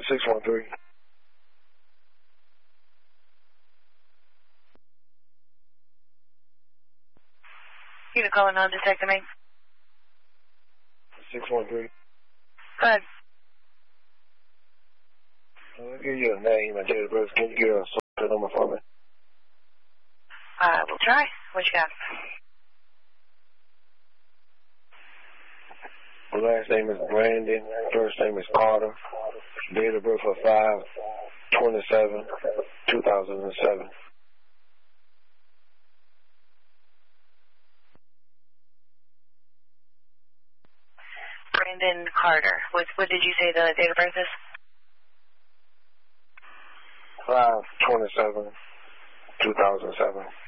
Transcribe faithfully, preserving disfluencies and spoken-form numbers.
six one three. You can call in on detective me. six one three. Go ahead. I'll give you a name and date of birth. Can you get a social number for me? Uh, we'll try. What you got? The last name is Brandon. First name is Carter. Date of birth for five twenty-seven two thousand seven. Brandon Carter. What, what did you say the date of birth is? five twenty-seven two thousand seven.